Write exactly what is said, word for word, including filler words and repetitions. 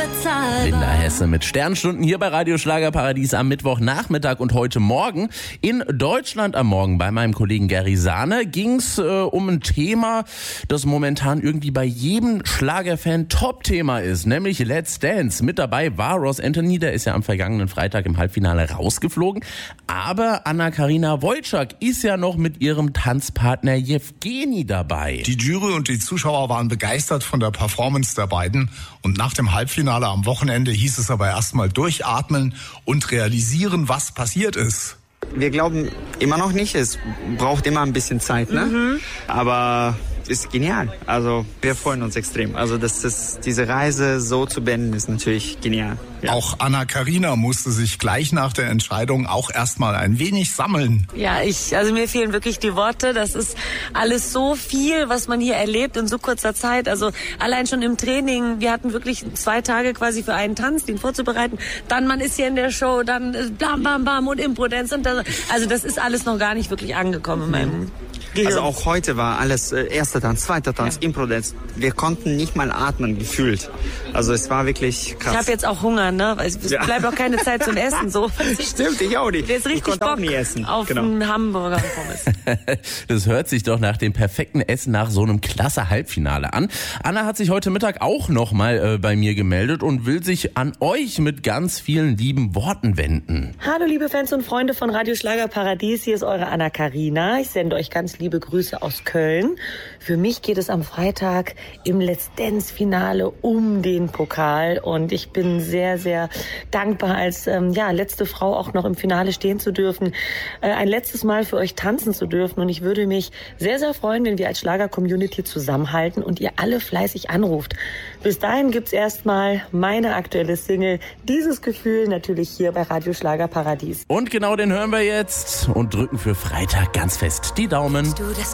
unbezahlbar. Linda Hesse mit Sternstunden hier bei Radio Schlagerparadies am Mittwochnachmittag und heute Morgen. In Deutschland am Morgen bei meinem Kollegen Gary Sahne ging's äh, um ein Thema, das momentan irgendwie bei jedem Schlagerfan Top-Thema ist, nämlich Let's Dance. Mit dabei war Ross Anthony, der ist ja am vergangenen Freitag im Halbfinale rausgeflogen. Aber Anna-Karina Wojcik ist ja noch mit ihrem Tanzpartner Jewgeni dabei. Die Jury und die Zuschauer waren begeistert von der Performance der beiden. Und nach dem Halbfinale am Wochenende hieß es aber erstmal durchatmen und realisieren, was passiert ist. Wir glauben immer noch nicht, es braucht immer ein bisschen Zeit, ne? Mhm. Aber ist genial. Also wir freuen uns extrem. Also das, das, diese Reise so zu beenden, ist natürlich genial. Ja. Auch Anna-Karina musste sich gleich nach der Entscheidung auch erstmal ein wenig sammeln. Ja, ich, also mir fehlen wirklich die Worte. Das ist alles so viel, was man hier erlebt in so kurzer Zeit. Also allein schon im Training. Wir hatten wirklich zwei Tage quasi für einen Tanz, den vorzubereiten. Dann man ist hier in der Show, dann blam, bam, bam und Impro-Dance. Und das, also das ist alles noch gar nicht wirklich angekommen in meinem Gehirn. Also auch heute war alles äh, erster Tanz, zweiter Tanz, ja. Impro-Dance. Wir konnten nicht mal atmen, gefühlt. Also es war wirklich krass. Ich habe jetzt auch Hunger, ne? Es ja. bleibt auch keine Zeit zum Essen. So. Stimmt, ich auch nicht. Jetzt richtig ich konnte Bock auch nie essen. Auf genau. einen Hamburger Pommes. Das hört sich doch nach dem perfekten Essen nach so einem klasse Halbfinale an. Anna hat sich heute Mittag auch nochmal äh, bei mir gemeldet und will sich an euch mit ganz vielen lieben Worten wenden. Hallo liebe Fans und Freunde von Radio Schlagerparadies, hier ist eure Anna-Karina. Ich sende euch ganz liebe Grüße aus Köln. Für mich geht es am Freitag im Let's Dance Finale um den Pokal und ich bin sehr, sehr dankbar, als ähm, ja, letzte Frau auch noch im Finale stehen zu dürfen, äh, ein letztes Mal für euch tanzen zu dürfen und ich würde mich sehr, sehr freuen, wenn wir als Schlager-Community zusammenhalten und ihr alle fleißig anruft. Bis dahin gibt's erstmal meine aktuelle Single, Dieses Gefühl, natürlich hier bei Radio Schlagerparadies. Und genau den hören wir jetzt und drücken für Freitag ganz fest die Daumen. Du das